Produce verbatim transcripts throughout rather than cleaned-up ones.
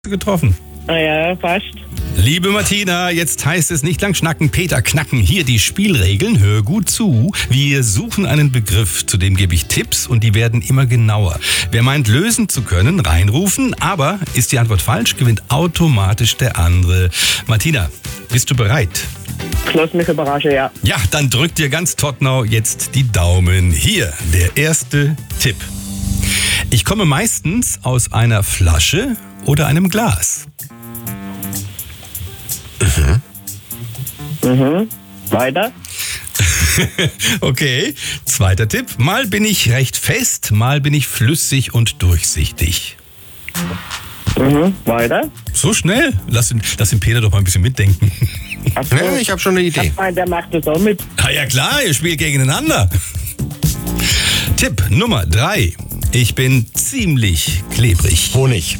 getroffen. Naja, fast. Liebe Martina, jetzt heißt es nicht lang schnacken, Peter knacken. Hier die Spielregeln, hör gut zu. Wir suchen einen Begriff, zu dem gebe ich Tipps und die werden immer genauer. Wer meint, lösen zu können, reinrufen, aber ist die Antwort falsch, gewinnt automatisch der andere. Martina, bist du bereit? Lass mich überraschen, ja. Ja, dann drückt dir ganz Tottenau jetzt die Daumen. Hier, der erste Tipp. Ich komme meistens aus einer Flasche oder einem Glas. Mhm. Mhm. Weiter? Okay, zweiter Tipp. Mal bin ich recht fest, mal bin ich flüssig und durchsichtig. Mhm. Weiter? So schnell? Lass den, lass den Peter doch mal ein bisschen mitdenken. Ach so. Ja, ich habe schon eine Idee. Ich meine, der macht das auch mit. Ah ja klar, ihr spielt gegeneinander. Tipp Nummer drei. Ich bin ziemlich klebrig. Honig.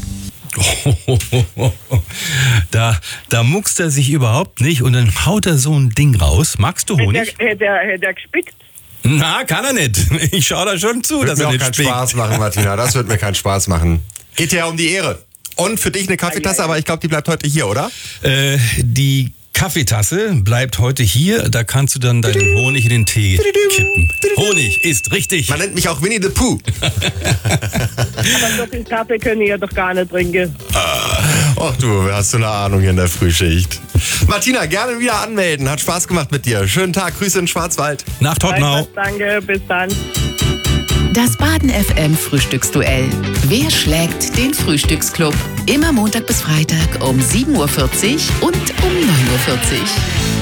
Da, da muckst er sich überhaupt nicht und dann haut er so ein Ding raus. Magst du Honig? Hätte er, hätte er, hätte er gespickt? Na, kann er nicht. Ich schaue da schon zu, Wird dass mir er auch nicht keinen spickt. Spaß machen, Martina. Das wird mir keinen Spaß machen. Geht ja um die Ehre. Und für dich eine Kaffeetasse, aber ich glaube, die bleibt heute hier, oder? Äh, die Kaffeetasse bleibt heute hier. Da kannst du dann deinen Honig in den Tee kippen. Honig ist richtig. Man nennt mich auch Winnie the Pooh. Aber so viel Kaffee können ihr doch gar nicht trinken. Ach du, hast du eine Ahnung hier in der Frühschicht. Martina, gerne wieder anmelden. Hat Spaß gemacht mit dir. Schönen Tag. Grüße in Schwarzwald. Nach Tottenau. Danke, bis dann. Das Baden F M Frühstücksduell. Wer schlägt den Frühstücksclub? Immer Montag bis Freitag um sieben Uhr vierzig und um neun Uhr vierzig.